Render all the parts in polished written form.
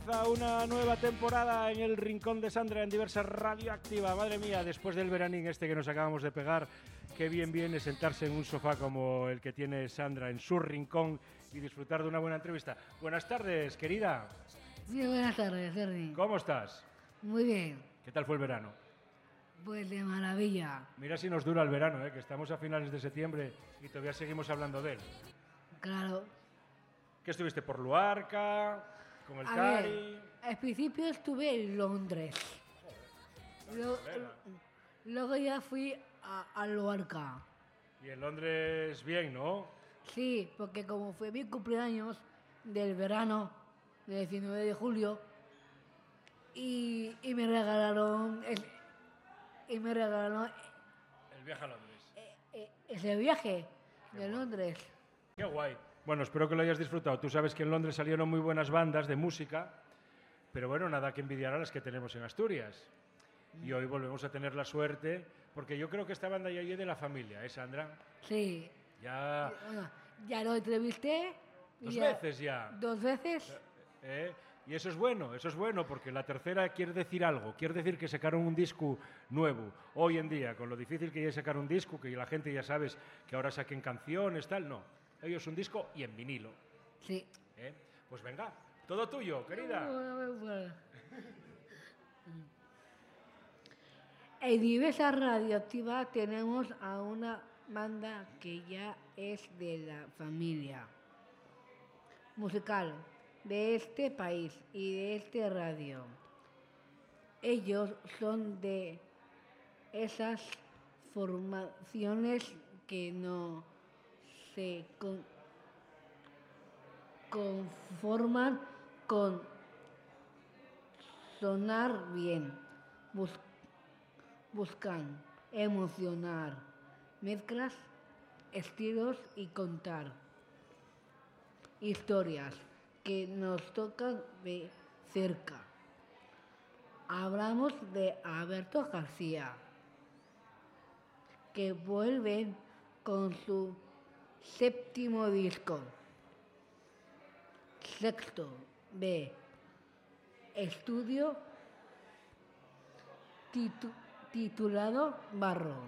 comienza una nueva temporada en el Rincón de Sandra en Diversa Radioactiva. Madre mía, después del veranín este que nos acabamos de pegar, qué bien viene sentarse en un sofá como el que tiene Sandra en su rincón y disfrutar de una buena entrevista. Buenas tardes, querida. Sí, buenas tardes, Sergi. ¿Cómo estás? Muy bien. ¿Qué tal fue el verano? Pues de maravilla. Mira si nos dura el verano, que estamos a finales de septiembre y todavía seguimos hablando de él. Claro. ¿Qué estuviste por Luarca? ¿Con el A Cari? ver, al principio estuve en Londres. Luego ya fui a Luarca. Y en Londres bien, ¿no? Sí, porque como fue mi cumpleaños del verano, del 19 de julio, y me regalaron El viaje a Londres. ese viaje Qué de guay. Londres. Qué guay. Bueno, espero que lo hayas disfrutado. Tú sabes que en Londres salieron muy buenas bandas de música, pero bueno, nada que envidiar a las que tenemos en Asturias. Y hoy volvemos a tener la suerte, porque yo creo que esta banda ya es de la familia, ¿eh, Sandra? Sí. Ya Bueno, ya lo entrevisté. dos veces ya. 2 veces. Y eso es bueno, porque la tercera quiere decir algo, quiere decir que sacaron un disco nuevo. Hoy en día, con lo difícil que es sacar un disco, que la gente ya sabes que ahora saquen canciones, tal, no. Ellos un disco y en vinilo. Sí. Pues venga, todo tuyo, querida. En Diversa Radioactiva tenemos a una banda que ya es de la familia musical de este país y de este radio. Ellos son de esas formaciones que no se conforman con sonar bien. Buscan emocionar, mezclas, estilos y contar historias que nos tocan de cerca. Hablamos de Alberto García, que vuelven con su séptimo disco, sexto de estudio, titulado Barro.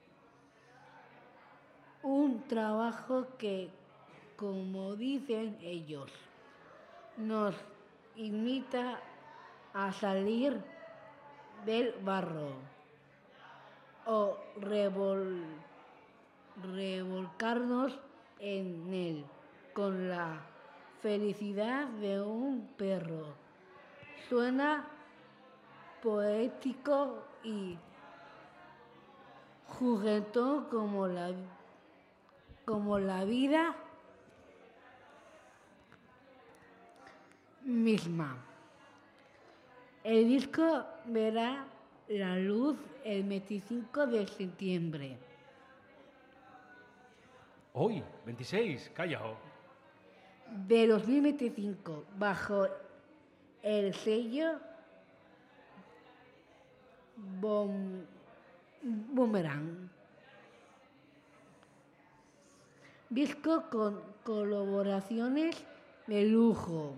Un trabajo que, como dicen ellos, nos invita a salir del barro o revolcarnos en él con la felicidad de un perro. Suena poético y juguetón como la vida misma. El disco verá la luz el 25 de septiembre. Hoy, 26, callao. De 2025, bajo el sello Boomerang. Disco con colaboraciones de lujo,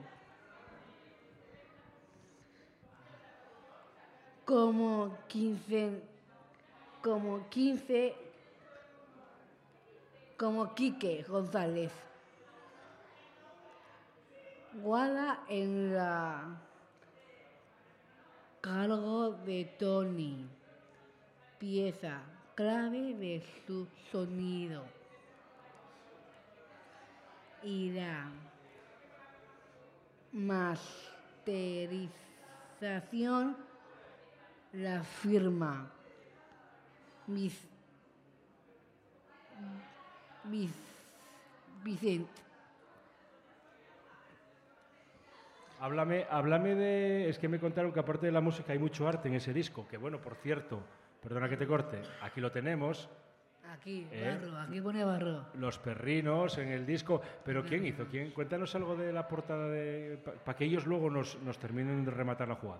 como 15 como Quique González. Guada en la cargo de Tony, pieza clave de su sonido. Y la masterización la firma Vicente. Háblame de... Es que me contaron que aparte de la música hay mucho arte en ese disco, que bueno, por cierto, perdona que te corte, aquí lo tenemos. Aquí, barro, aquí pone barro. Los perrinos en el disco. ¿Pero quién hizo? Cuéntanos algo de la portada para que ellos luego nos terminen de rematar la jugada.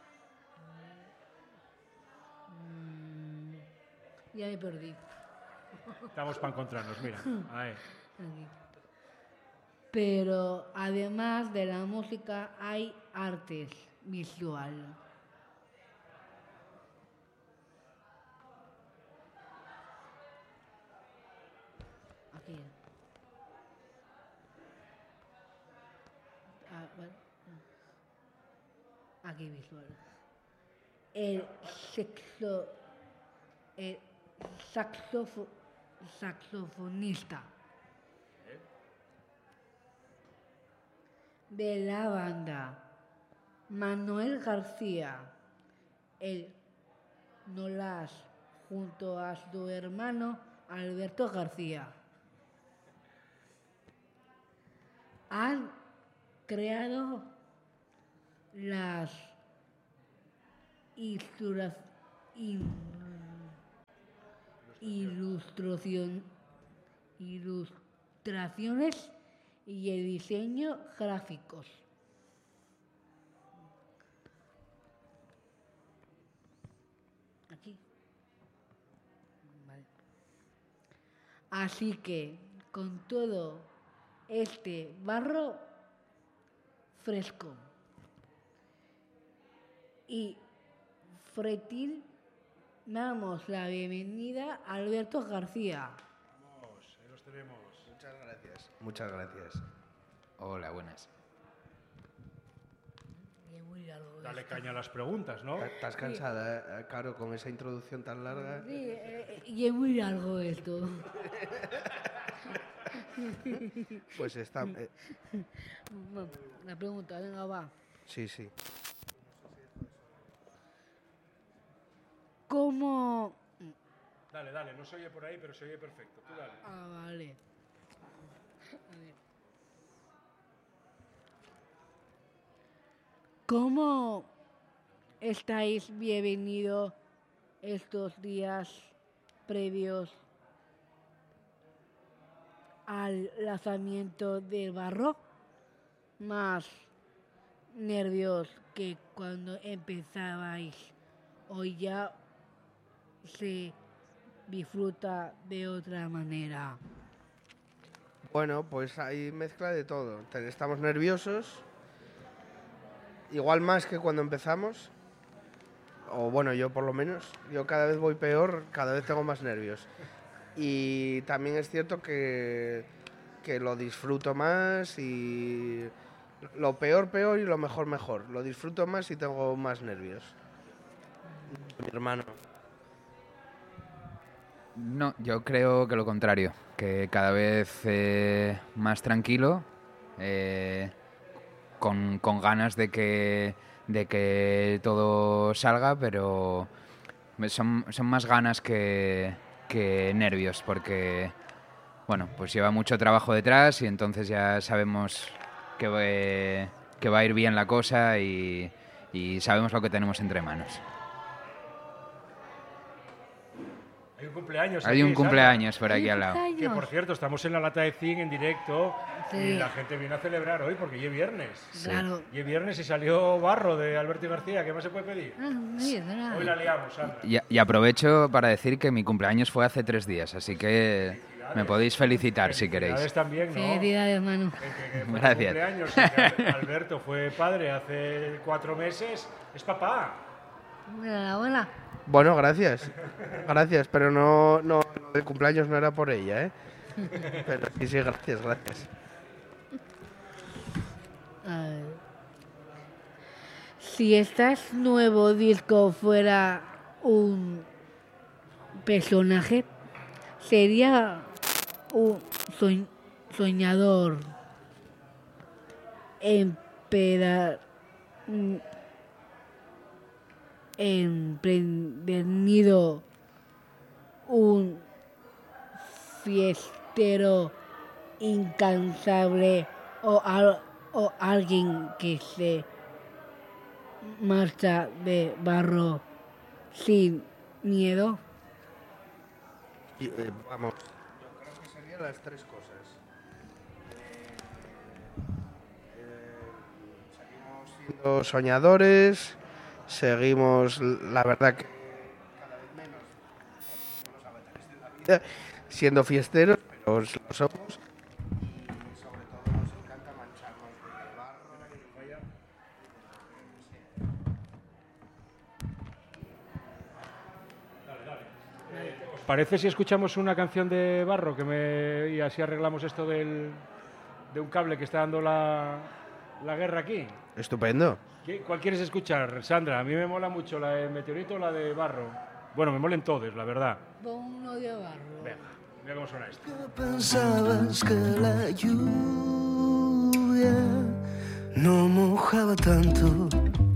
Ya me perdí. Estamos para encontrarnos, mira. Ahí. Aquí. Pero además de la música hay artes visual. Aquí. Bueno. Aquí visual. El saxofonista de la banda, Manuel García, el Nolas, junto a su hermano Alberto García, han creado las ilustraciones y el diseño gráficos. Aquí. Vale. Así que con todo este barro fresco y fértil, damos la bienvenida a Alberto García. Vamos, ahí los tenemos. Muchas gracias. Muchas gracias. Hola, buenas. Dale caña a las preguntas, ¿no? ¿Estás cansada, Caro, con esa introducción tan larga? Sí, y es muy largo esto. Pues está... La pregunta, venga, va. Sí, sí. ¿Cómo...? Dale, no se oye por ahí, pero se oye perfecto. Tú dale. Ah, vale. A ver. ¿Cómo estáis bienvenidos estos días previos al lanzamiento del barro? ¿Más nervios que cuando empezabais? Hoy ya se disfruta de otra manera. Bueno, pues hay mezcla de todo. Estamos nerviosos, igual más que cuando empezamos. O bueno, yo por lo menos. Yo cada vez voy peor, cada vez tengo más nervios. Y también es cierto que lo disfruto más y lo peor y lo mejor. Lo disfruto más y tengo más nervios. Mi hermano. No, yo creo que lo contrario, que cada vez más tranquilo, con ganas de que todo salga, pero son más ganas que nervios, porque bueno, pues lleva mucho trabajo detrás y entonces ya sabemos que va a ir bien la cosa y sabemos lo que tenemos entre manos. Hay un cumpleaños. Hay un cumpleaños por aquí al lado. Que por cierto, estamos en la lata de zinc en directo Sí. y la gente viene a celebrar hoy porque ya es viernes. Claro. Y es viernes y salió barro de Alberto García. ¿Qué más se puede pedir? Nada. Hoy la liamos, Sandra. Y aprovecho para decir que mi cumpleaños fue hace 3 días, así que me podéis felicitar si queréis. Felicidades también, ¿no? Felicidades, hermano. Que fue tu Gracias. cumpleaños, y que Alberto fue padre hace 4 meses. Es papá. Enhorabuena. Bueno, gracias. Gracias, pero no el cumpleaños no era por ella, ¿eh? Pero sí, gracias. A ver. Si este nuevo disco fuera un personaje, sería un soñador, emprendido, un fiestero incansable o alguien que se marcha de barro sin miedo. Y, vamos, yo creo que serían las 3 cosas. Seguimos siendo soñadores, seguimos, la verdad que cada vez menos, los avatares de la vida, siendo fiesteros, pero lo somos. Y sobre todo nos encanta mancharnos de barro. ¿Os parece si escuchamos una canción de Barro y así arreglamos esto de un cable que está dando la guerra aquí? Estupendo. ¿Cuál quieres escuchar, Sandra? A mí me mola mucho la de Meteorito o la de Barro. Bueno, me molen todos, la verdad. Pon uno de Barro. Venga, mira cómo suena esto. Pensabas que la lluvia no mojaba tanto.